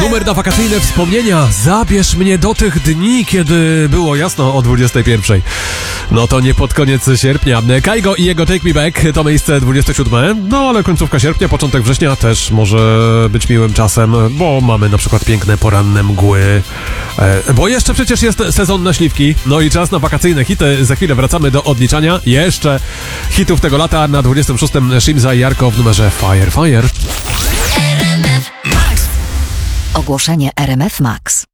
numer na wakacyjne wspomnienia. Zabierz mnie do tych dni, kiedy było jasno o 21. No to nie pod koniec sierpnia. Kaigo i jego Take Me Back to miejsce 27. No ale końcówka sierpnia, początek września też może być miłym czasem, bo mamy na przykład piękne poranne mgły. Bo jeszcze przecież jest sezon na śliwki. No i czas na wakacyjne hity. Za chwilę wracamy do odliczania jeszcze hitów tego lata. Na 26. Shimza i Jarko w numerze Fire Fire. Ogłoszenie RMF Max.